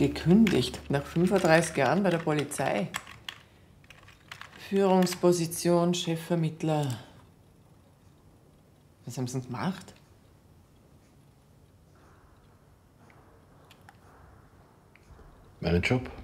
Gekündigt, nach 35 Jahren bei der Polizei. Führungsposition, Chefvermittler. Was haben Sie denn gemacht? Meinen Job.